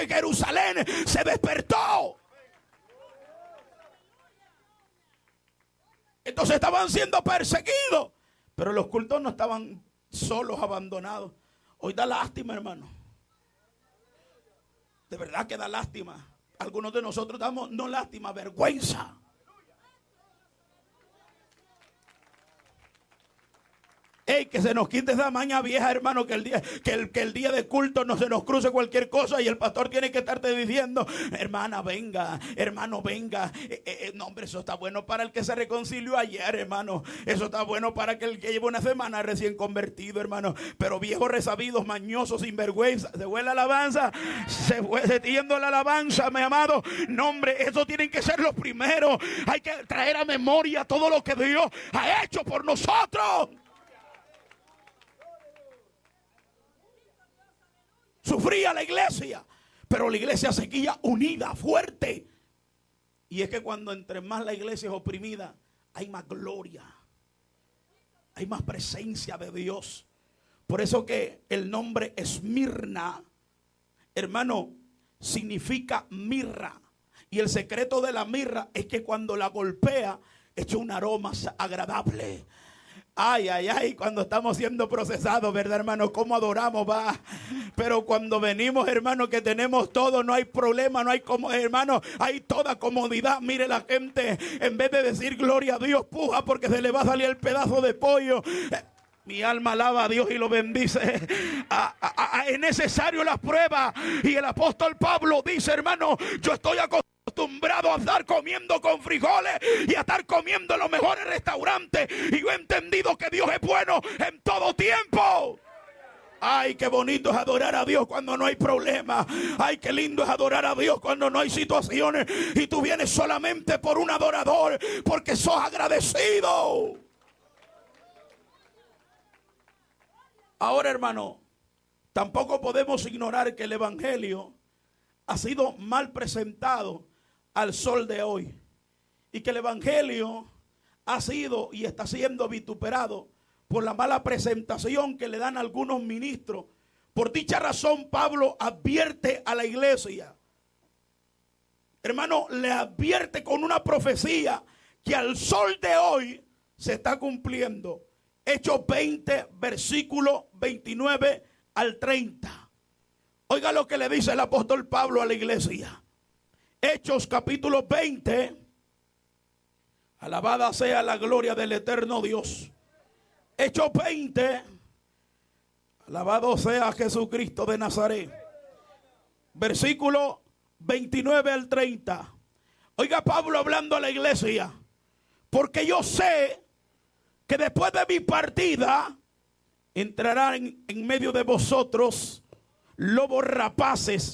Jerusalén se despertó. Entonces estaban siendo perseguidos, pero los cultos no estaban solos, abandonados. Hoy da lástima, hermano. De verdad que da lástima. Algunos de nosotros damos no lástima, vergüenza. Ey, que se nos quite esa maña vieja, hermano, que el día de culto no se nos cruce cualquier cosa y el pastor tiene que estarte diciendo, hermana, venga, hermano, venga. No, hombre, eso está bueno para el que se reconcilió ayer, hermano. Eso está bueno para el que lleva una semana recién convertido, hermano. Pero viejos resabidos, mañosos, sinvergüenza, se fue la alabanza, se yendo la alabanza, mi amado. No, hombre, eso tienen que ser los primeros. Hay que traer a memoria todo lo que Dios ha hecho por nosotros. Sufría la iglesia, pero la iglesia seguía unida, fuerte. Y es que cuando entre más la iglesia es oprimida, hay más gloria, hay más presencia de Dios. Por eso que el nombre Esmirna, hermano, significa mirra. Y el secreto de la mirra es que cuando la golpea, echa un aroma agradable. Ay, ay, ay, cuando estamos siendo procesados, ¿verdad, hermano? ¿Cómo adoramos, va? Pero cuando venimos, hermano, que tenemos todo, no hay problema, no hay como, hermano, hay toda comodidad. Mire, la gente, en vez de decir gloria a Dios, puja porque se le va a salir el pedazo de pollo. Mi alma alaba a Dios y lo bendice. Es necesario la prueba. Y el apóstol Pablo dice, hermano, yo estoy acostumbrado a estar comiendo con frijoles y a estar comiendo en los mejores restaurantes, y yo he entendido que Dios es bueno en todo tiempo. Ay, qué bonito es adorar a Dios cuando no hay problema. Ay, qué lindo es adorar a Dios cuando no hay situaciones y tú vienes solamente por un adorador, porque sos agradecido. Ahora, hermano, tampoco podemos ignorar que el evangelio ha sido mal presentado al sol de hoy, y que el evangelio ha sido y está siendo vituperado por la mala presentación que le dan algunos ministros. Por dicha razón, Pablo advierte a la iglesia, hermano, le advierte con una profecía que al sol de hoy se está cumpliendo. Hechos 20, versículo 29 al 30. Oiga lo que le dice el apóstol Pablo a la iglesia. Hechos capítulo 20. Alabada sea la gloria del eterno Dios. Hechos 20. Alabado sea Jesucristo de Nazaret. Versículo 29 al 30. Oiga Pablo hablando a la iglesia. Porque yo sé que después de mi partida entrarán en medio de vosotros lobos rapaces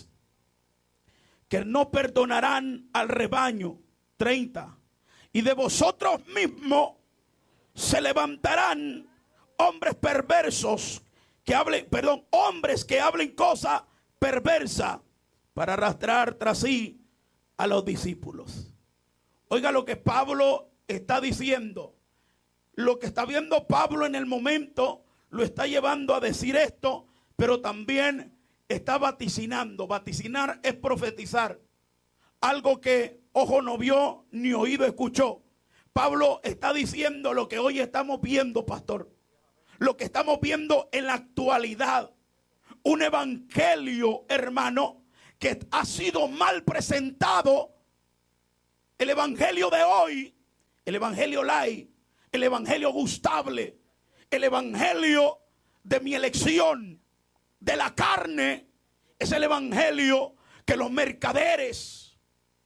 que no perdonarán al rebaño. 30. Y de vosotros mismos se levantarán hombres perversos que hablen, hombres que hablen cosas perversas para arrastrar tras sí a los discípulos. Oiga lo que Pablo está diciendo. Lo que está viendo Pablo en el momento lo está llevando a decir esto, pero también está vaticinando. Vaticinar es profetizar. Algo que ojo no vio ni oído escuchó. Pablo está diciendo lo que hoy estamos viendo, pastor. Lo que estamos viendo en la actualidad. Un evangelio, hermano, que ha sido mal presentado. El evangelio de hoy, el evangelio light, el evangelio gustable, el evangelio de mi elección, de la carne, es el evangelio que los mercaderes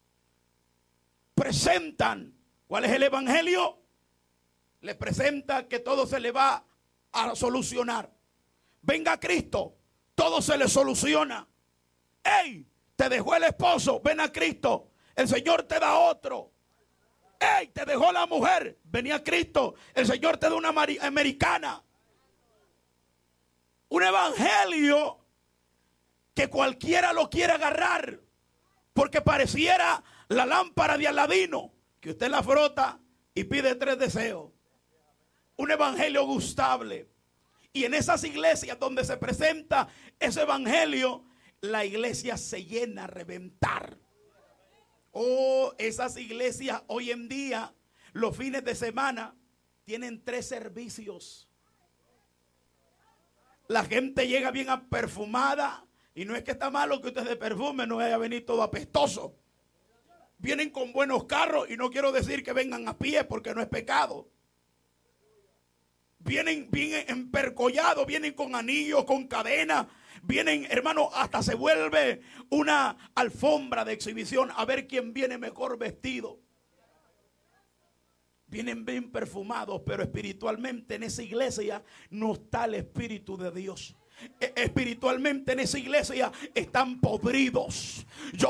presentan. ¿Cuál es el evangelio? Le presenta que todo se le va a solucionar. Venga Cristo, todo se le soluciona. ¡Ey! Te dejó el esposo, ven a Cristo, el Señor te da otro. ¡Ey! Te dejó la mujer, venía a Cristo, el Señor te da una americana. Un evangelio que cualquiera lo quiere agarrar, porque pareciera la lámpara de Aladino, que usted la frota y pide 3 deseos. Un evangelio gustable. Y en esas iglesias donde se presenta ese evangelio, la iglesia se llena a reventar. Oh, esas iglesias hoy en día, los fines de semana, tienen 3 servicios. La gente llega bien perfumada. Y no es que está malo que usted se perfume, no vaya a venir todo apestoso. Vienen con buenos carros y no quiero decir que vengan a pie porque no es pecado. Vienen bien empercollados, vienen con anillos, con cadenas. Vienen, hermano, hasta se vuelve una alfombra de exhibición a ver quién viene mejor vestido. Vienen bien perfumados, pero espiritualmente en esa iglesia no está el Espíritu de Dios. Espiritualmente en esa iglesia están podridos.